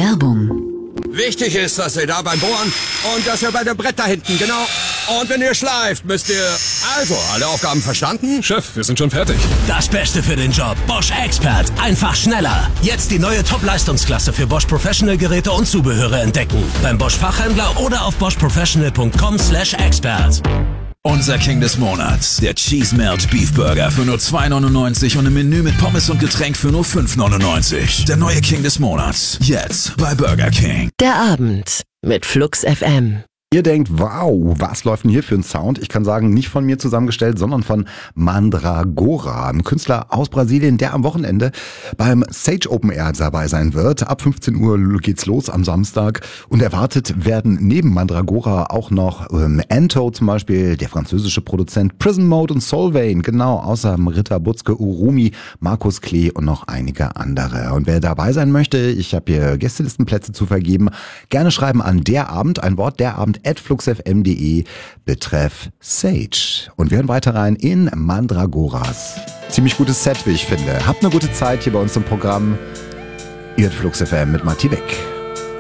Werbung. Wichtig ist, dass ihr da beim Bohren und dass ihr bei dem Brett da hinten, genau. Und wenn ihr schleift, müsst ihr... Also, alle Aufgaben verstanden? Chef, wir sind schon fertig. Das Beste für den Job. Bosch Expert. Einfach schneller. Jetzt die neue Top-Leistungsklasse für Bosch Professional Geräte und Zubehöre entdecken. Beim Bosch Fachhändler oder auf boschprofessional.com/expert. Unser King des Monats, der Cheese Melt Beef Burger für nur 2,99 und im Menü mit Pommes und Getränk für nur 5,99. Der neue King des Monats, jetzt bei Burger King. Der Abend mit Flux FM. Ihr denkt, wow, was läuft denn hier für ein Sound? Ich kann sagen, nicht von mir zusammengestellt, sondern von Mandragora, ein Künstler aus Brasilien, der am Wochenende beim Sage Open Air dabei sein wird. Ab 15 Uhr geht's los am Samstag und erwartet werden neben Mandragora auch noch Ento zum Beispiel, der französische Produzent Prison Mode und Solvane, genau, außer Ritter Butzke, Urumi, Markus Klee und noch einige andere. Und wer dabei sein möchte, ich habe hier Gästelistenplätze zu vergeben, gerne schreiben an der Abend, ein Wort, der Abend @fluxfm.de betreff Sage. Und wir hören weiter rein in Mandragoras. Ziemlich gutes Set, wie ich finde. Habt eine gute Zeit hier bei uns im Programm. Ihr hört Flux FM mit Matti Beck.